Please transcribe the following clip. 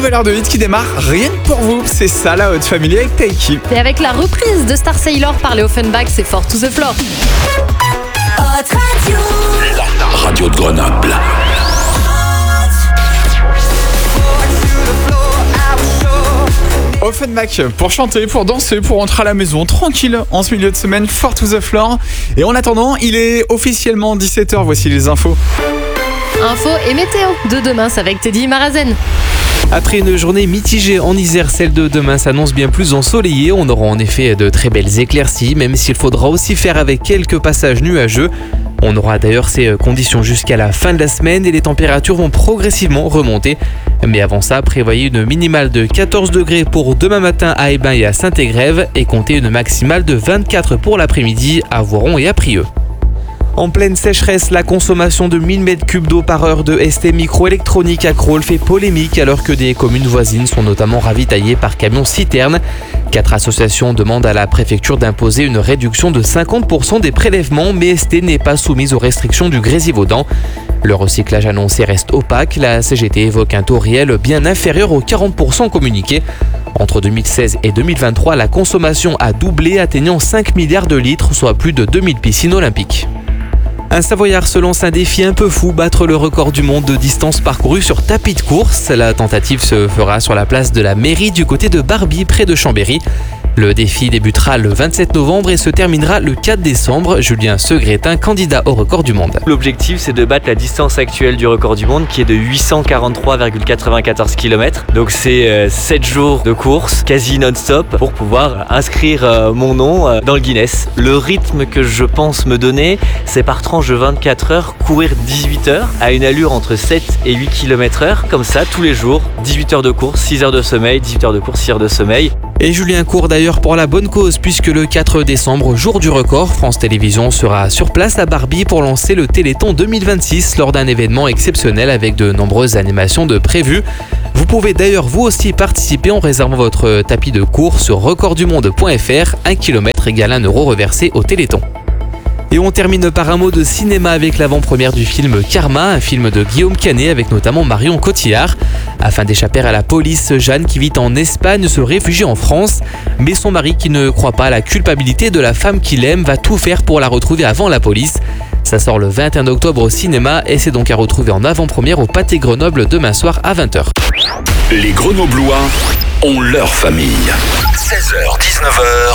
nouvelle heure de hit qui démarre rien que pour vous. C'est ça la Haute Family avec Taiki. Et avec la reprise de Star Sailor par les Offenbach, c'est Fort to the Floor. Haute Radio. La radio de Grenoble. Offenbach pour chanter, pour danser, pour rentrer à la maison tranquille en ce milieu de semaine, Fort to the Floor. Et en attendant, il est officiellement 17h, voici les infos. Info et météo de demain, c'est avec Teddy Marazen. Après une journée mitigée en Isère, celle de demain s'annonce bien plus ensoleillée. On aura en effet de très belles éclaircies, même s'il faudra aussi faire avec quelques passages nuageux. On aura d'ailleurs ces conditions jusqu'à la fin de la semaine et les températures vont progressivement remonter. Mais avant ça, prévoyez une minimale de 14 degrés pour demain matin à Hébin et à Saint-Égrève et comptez une maximale de 24 pour l'après-midi à Voiron et à Prieux. En pleine sécheresse, la consommation de 1000 m3 d'eau par heure de ST Microélectronique à Crolles fait polémique alors que des communes voisines sont notamment ravitaillées par camions citernes. 4 associations demandent à la préfecture d'imposer une réduction de 50% des prélèvements, mais ST n'est pas soumise aux restrictions du Grésivaudan. Le recyclage annoncé reste opaque. La CGT évoque un taux réel bien inférieur aux 40% communiqués. Entre 2016 et 2023, la consommation a doublé, atteignant 5 milliards de litres, soit plus de 2000 piscines olympiques. Un Savoyard se lance un défi un peu fou, battre le record du monde de distance parcourue sur tapis de course. La tentative se fera sur la place de la mairie du côté de Barbie, près de Chambéry. Le défi débutera le 27 novembre et se terminera le 4 décembre. Julien Segretin, candidat au record du monde. L'objectif, c'est de battre la distance actuelle du record du monde qui est de 843,94 km. Donc c'est 7 jours de course, quasi non-stop, pour pouvoir inscrire mon nom dans le Guinness. Le rythme que je pense me donner, c'est par tranche de 24 heures, courir 18 heures à une allure entre 7 et 8 km/h. Comme ça, tous les jours, 18 heures de course, 6 heures de sommeil, 18 heures de course, 6 heures de sommeil. Et Julien court d'ailleurs pour la bonne cause puisque le 4 décembre, jour du record, France Télévisions sera sur place à Barbie pour lancer le Téléthon 2026 lors d'un événement exceptionnel avec de nombreuses animations de prévues. Vous pouvez d'ailleurs vous aussi participer en réservant votre tapis de course sur recorddumonde.fr. 1 km égale 1 euro reversé au Téléthon. Et on termine par un mot de cinéma avec l'avant-première du film Karma, un film de Guillaume Canet avec notamment Marion Cotillard. Afin d'échapper à la police, Jeanne, qui vit en Espagne, se réfugie en France. Mais son mari, qui ne croit pas à la culpabilité de la femme qu'il aime, va tout faire pour la retrouver avant la police. Ça sort le 21 octobre au cinéma et c'est donc à retrouver en avant-première au Pâté Grenoble demain soir à 20h. Les Grenoblois ont leur famille. 16h-19h